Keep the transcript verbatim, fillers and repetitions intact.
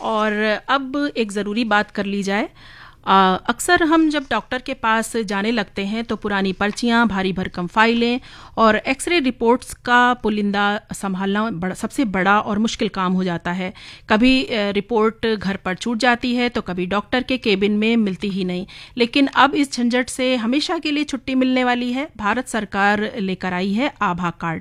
और अब एक ज़रूरी बात कर ली जाए। आ, अक्सर हम जब डॉक्टर के पास जाने लगते हैं तो पुरानी पर्चियाँ, भारी भरकम फाइलें और एक्सरे रिपोर्ट्स का पुलिंदा संभालना बड़ा, सबसे बड़ा और मुश्किल काम हो जाता है। कभी रिपोर्ट घर पर छूट जाती है तो कभी डॉक्टर के केबिन में मिलती ही नहीं। लेकिन अब इस झंझट से हमेशा के लिए छुट्टी मिलने वाली है। भारत सरकार लेकर आई है आभा कार्ड।